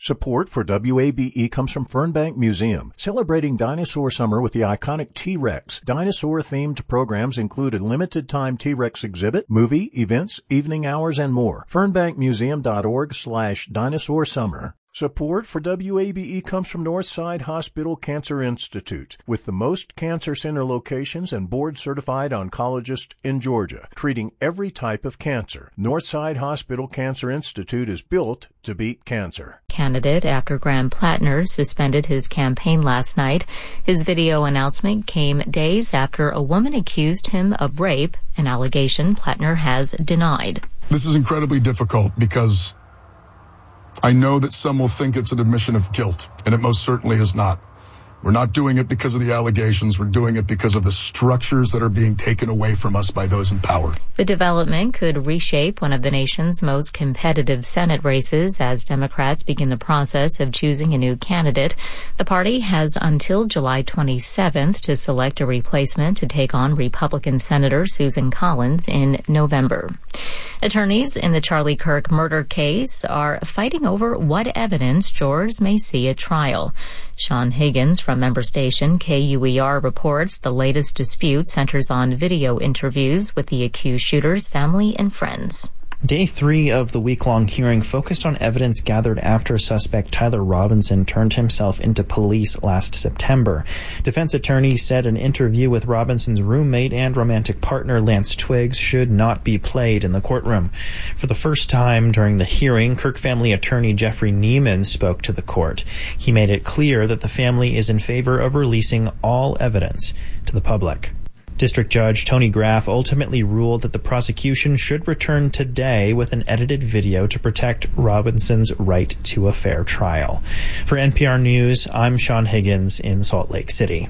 Support for WABE comes from Fernbank Museum, celebrating dinosaur summer with the iconic T-Rex. Dinosaur-themed programs include a limited-time T-Rex exhibit, movie, events, evening hours, and more. Fernbankmuseum.org/dinosaur summer. Support for WABE comes from Northside Hospital Cancer Institute, with the most cancer center locations and board-certified oncologist in Georgia, treating every type of cancer. Northside Hospital Cancer Institute is built to beat cancer. Candidate after Graham Plattner suspended his campaign last night. His video announcement came days after a woman accused him of rape, an allegation Plattner has denied. This is incredibly difficult because I know that some will think it's an admission of guilt, and it most certainly is not. We're not doing it because of the allegations. We're doing it because of the structures that are being taken away from us by those in power. The development could reshape one of the nation's most competitive Senate races as Democrats begin the process of choosing a new candidate. The party has until July 27th to select a replacement to take on Republican Senator Susan Collins in November. Attorneys in the Charlie Kirk murder case are fighting over what evidence jurors may see at trial. Sean Higgins from member station KUER reports the latest dispute centers on video interviews with the accused shooter's family and friends. Day 3 of the week-long hearing focused on evidence gathered after suspect Tyler Robinson turned himself into police last September. Defense attorneys said an interview with Robinson's roommate and romantic partner Lance Twiggs should not be played in the courtroom. For the first time during the hearing, Kirk family attorney Jeffrey Neiman spoke to the court. He made it clear that the family is in favor of releasing all evidence to the public. District Judge Tony Graff ultimately ruled that the prosecution should return today with an edited video to protect Robinson's right to a fair trial. For NPR News, I'm Sean Higgins in Salt Lake City.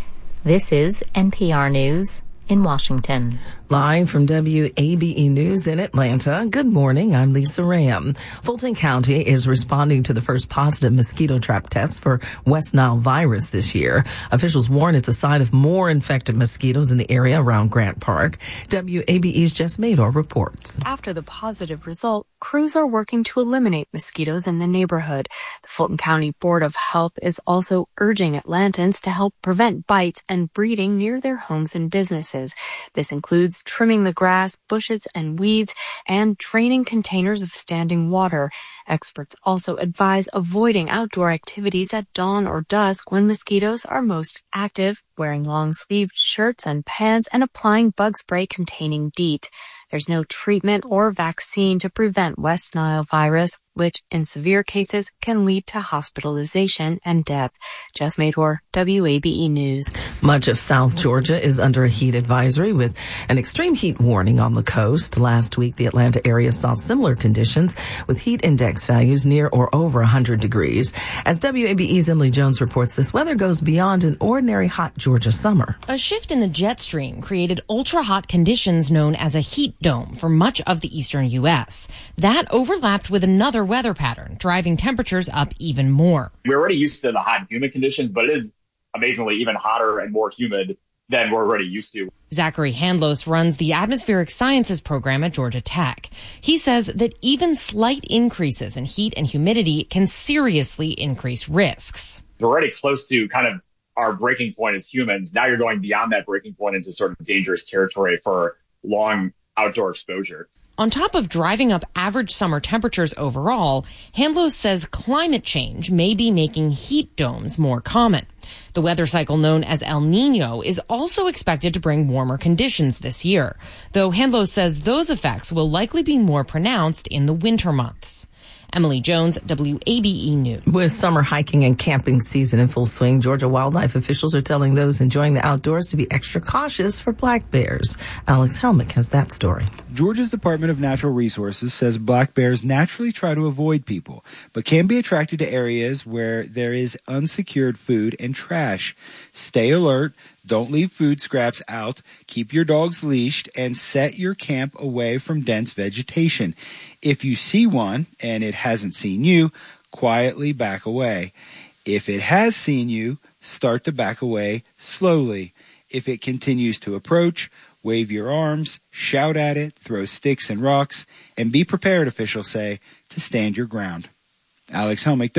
This is NPR News in Washington. Live from WABE News in Atlanta. Good morning. I'm Lisa Ram. Fulton County is responding to the first positive mosquito trap test for West Nile virus this year. Officials warn it's a sign of more infected mosquitoes in the area around Grant Park. WABE's Jess Mador reports. After the positive result, crews are working to eliminate mosquitoes in the neighborhood. The Fulton County Board of Health is also urging Atlantans to help prevent bites and breeding near their homes and businesses. This includes trimming the grass, bushes, and weeds, and draining containers of standing water. Experts also advise avoiding outdoor activities at dawn or dusk when mosquitoes are most active, wearing long-sleeved shirts and pants, and applying bug spray containing DEET. There's no treatment or vaccine to prevent West Nile virus, which in severe cases can lead to hospitalization and death. Jess Mador, WABE News. Much of South Georgia is under a heat advisory with an extreme heat warning on the coast. Last week, the Atlanta area saw similar conditions with heat index values near or over 100 degrees. As WABE's Emily Jones reports, this weather goes beyond an ordinary hot Georgia summer. A shift in the jet stream created ultra-hot conditions known as a heat dome for much of the eastern U.S. That overlapped with another weather pattern, driving temperatures up even more. We're already used to the hot and humid conditions, but it is amazingly even hotter and more humid than we're already used to. Zachary Handlos runs the Atmospheric Sciences program at Georgia Tech. He says that even slight increases in heat and humidity can seriously increase risks. We're already close to kind of our breaking point as humans. Now you're going beyond that breaking point into sort of dangerous territory for long outdoor exposure. On top of driving up average summer temperatures overall, Handlos says climate change may be making heat domes more common. The weather cycle known as El Nino is also expected to bring warmer conditions this year, though Handlos says those effects will likely be more pronounced in the winter months. Emily Jones, WABE News. With summer hiking and camping season in full swing, Georgia wildlife officials are telling those enjoying the outdoors to be extra cautious for black bears. Alex Helmick has that story. Georgia's Department of Natural Resources says black bears naturally try to avoid people, but can be attracted to areas where there is unsecured food and trash. Stay alert. Don't leave food scraps out. Keep your dogs leashed and set your camp away from dense vegetation. If you see one and it hasn't seen you, quietly back away. If it has seen you, start to back away slowly. If it continues to approach, wave your arms, shout at it, throw sticks and rocks, and be prepared, officials say, to stand your ground. Alex Helmick,